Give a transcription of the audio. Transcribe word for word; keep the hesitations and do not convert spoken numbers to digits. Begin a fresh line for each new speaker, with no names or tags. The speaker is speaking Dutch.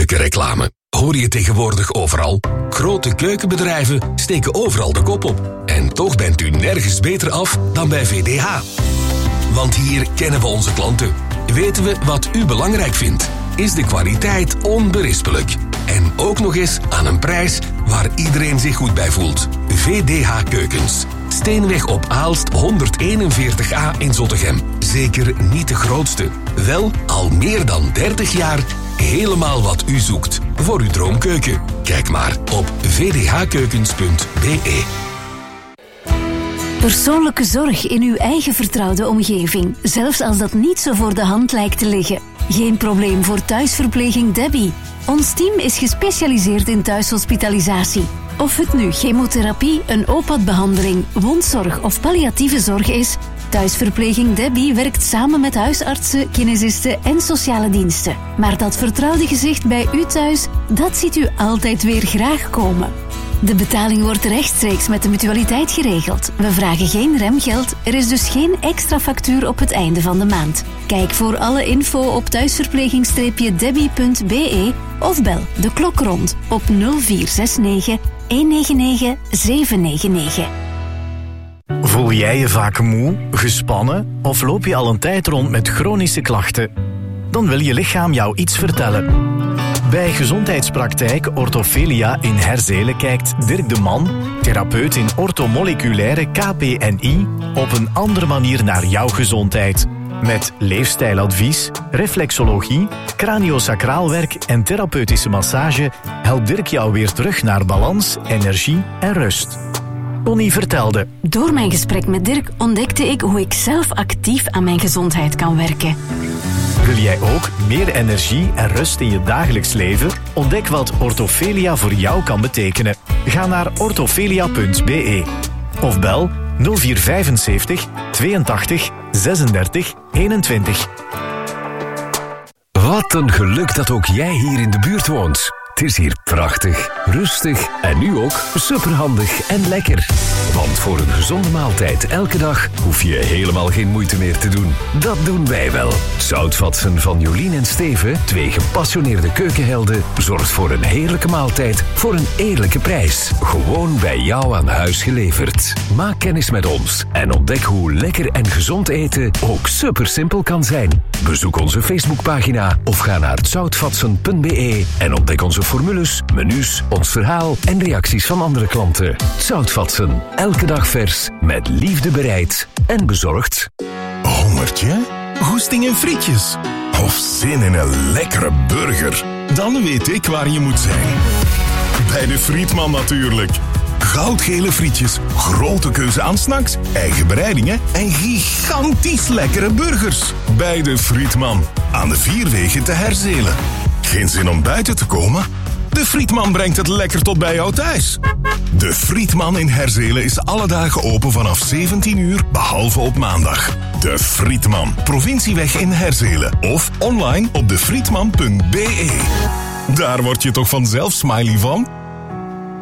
onberispelijke reclame. Hoor je tegenwoordig overal? Grote keukenbedrijven steken overal de kop op. En toch bent u nergens beter af dan bij V D H. Want hier kennen we onze klanten. Weten we wat u belangrijk vindt. Is de kwaliteit onberispelijk. En ook nog eens aan een prijs waar iedereen zich goed bij voelt. V D H Keukens. Steenweg op Aalst honderdeenenveertig A in Zottegem. Zeker niet de grootste. Wel al meer dan dertig jaar helemaal wat u zoekt voor uw droomkeuken. Kijk maar op v d h keukens punt b e.
Persoonlijke zorg in uw eigen vertrouwde omgeving, zelfs als dat niet zo voor de hand lijkt te liggen. Geen probleem voor thuisverpleging Debbie. Ons team is gespecialiseerd in thuishospitalisatie. Of het nu chemotherapie, een O P A D-behandeling, wondzorg of palliatieve zorg is, thuisverpleging Debbie werkt samen met huisartsen, kinesisten en sociale diensten. Maar dat vertrouwde gezicht bij u thuis, dat ziet u altijd weer graag komen. De betaling wordt rechtstreeks met de mutualiteit geregeld. We vragen geen remgeld, er is dus geen extra factuur op het einde van de maand. Kijk voor alle info op thuisverpleging debbie punt b e of bel de klok rond op nul vier zes negen, een negen negen, zeven negen negen.
Voel jij je vaak moe, gespannen of loop je al een tijd rond met chronische klachten? Dan wil je lichaam jou iets vertellen. Bij Gezondheidspraktijk Orthofelia in Herzelen kijkt Dirk de Man, therapeut in orthomoleculaire K P N I, op een andere manier naar jouw gezondheid. Met leefstijladvies, reflexologie, craniosacraalwerk en therapeutische massage helpt Dirk jou weer terug naar balans, energie en rust. Tony vertelde:
Door mijn gesprek met Dirk ontdekte ik hoe ik zelf actief aan mijn gezondheid kan werken.
Wil jij ook meer energie en rust in je dagelijks leven? Ontdek wat Orthofelia voor jou kan betekenen. Ga naar orthofelia punt b e of bel nul vier vijfenzeventig, tweeëntachtig, zesendertig, eenentwintig.
Wat een geluk dat ook jij hier in de buurt woont. Het is hier prachtig, rustig en nu ook superhandig en lekker. Want voor een gezonde maaltijd elke dag hoef je helemaal geen moeite meer te doen. Dat doen wij wel. Zoutvatsen van Jolien en Steven, twee gepassioneerde keukenhelden, zorgt voor een heerlijke maaltijd voor een eerlijke prijs. Gewoon bij jou aan huis geleverd. Maak kennis met ons en ontdek hoe lekker en gezond eten ook super simpel kan zijn. Bezoek onze Facebookpagina of ga naar zoutvatsen punt b e en ontdek onze formules, menus, ons verhaal en reacties van andere klanten. Zoutvatsen. Elke dag vers, met liefde bereid en bezorgd.
Hongertje? Goesting in frietjes? Of zin in een lekkere burger? Dan weet ik waar je moet zijn. Bij de Frietman natuurlijk. Goudgele frietjes, grote keuze aan snacks, eigen bereidingen en gigantisch lekkere burgers. Bij de Frietman. Aan de Vierwegen te Herzelen. Geen zin om buiten te komen? De Frietman brengt het lekker tot bij jou thuis. De Frietman in Herzelen is alle dagen open vanaf zeventien uur, behalve op maandag. De Frietman, Provincieweg in Herzelen. Of online op de frietman punt b e. Daar word je toch vanzelf smiley van?